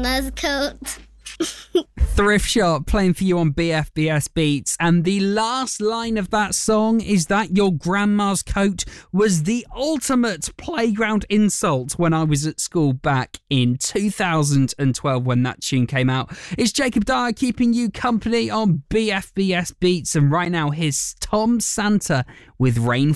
grandma's coat. Thrift Shop playing for you on BFBS Beats, and the last line of that song is that your grandma's coat was the ultimate playground insult when I was at school back in 2012 when that tune came out. It's Jacob Dyer keeping you company on BFBS Beats, and right now here's Tom Santa with Rain